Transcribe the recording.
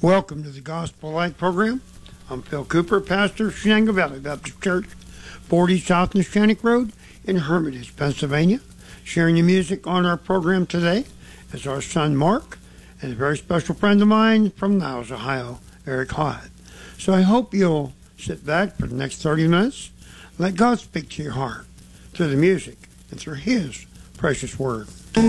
Welcome to the Gospel Light program. I'm Phil Cooper, pastor of Shenango Valley Baptist Church, 40 South Neshannock Road in Hermitage, Pennsylvania. Sharing the music on our program today is our son Mark and a very special friend of mine from Niles, Ohio, Eric Hyatt. So I hope you'll sit back for the next 30 minutes. Let God speak to your heart through the music and through His precious word.